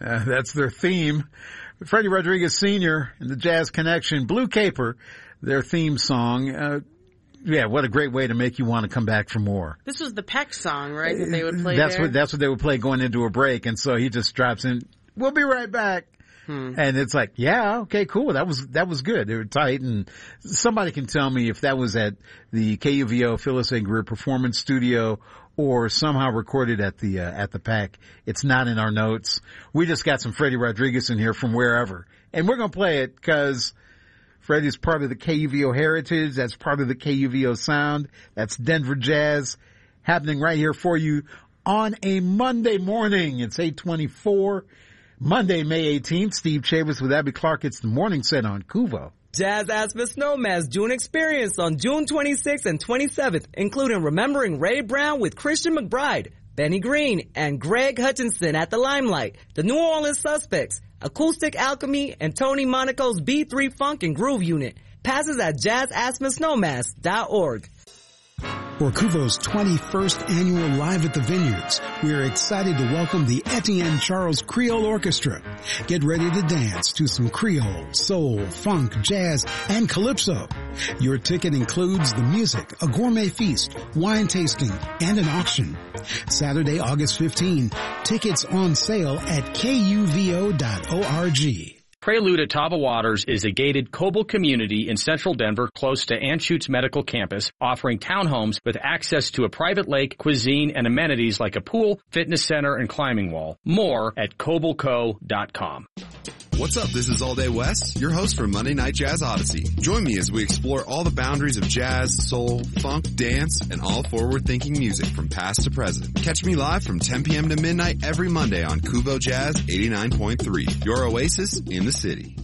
That's their theme. Freddie Rodriguez Sr. and the Jazz Connection, Blue Caper, their theme song. Yeah, what a great way to make you want to come back for more. This was the Peck song, right, that they would play That's what they would play going into a break, and so he just drops in, we'll be right back. And it's like, yeah, okay, cool. That was good. They were tight, and somebody can tell me if that was at the KUVO Phyllis A. Greer Performance Studio or somehow recorded at the PAC. It's not in our notes. We just got some Freddie Rodriguez in here from wherever, and we're gonna play it because Freddie's part of the KUVO heritage. That's part of the KUVO sound. That's Denver Jazz happening right here for you on a Monday morning. It's 8:24, Monday, May 18th. Steve Chavis with Abby Clark. It's the morning set on KUVO. Jazz Aspen Snowmass June Experience on June 26th and 27th, including Remembering Ray Brown with Christian McBride, Benny Green, and Greg Hutchinson at the Limelight, the New Orleans Suspects, Acoustic Alchemy, and Tony Monaco's B3 Funk and Groove Unit. Passes at jazzaspensnowmass.org. For KUVO's 21st annual Live at the Vineyards, we are excited to welcome the Etienne Charles Creole Orchestra. Get ready to dance to some Creole, soul, funk, jazz, and calypso. Your ticket includes the music, a gourmet feast, wine tasting, and an auction. Saturday, August 15. Tickets on sale at kuvo.org. Prelude at Tava Waters is a gated Coble community in central Denver close to Anschutz Medical Campus, offering townhomes with access to a private lake, cuisine, and amenities like a pool, fitness center, and climbing wall. More at cobleco.com. What's up? This is All Day West, your host for Monday Night Jazz Odyssey. Join me as we explore all the boundaries of jazz, soul, funk, dance, and all forward-thinking music from past to present. Catch me live from 10 p.m. to midnight every Monday on KUVO Jazz 89.3, your oasis in the city.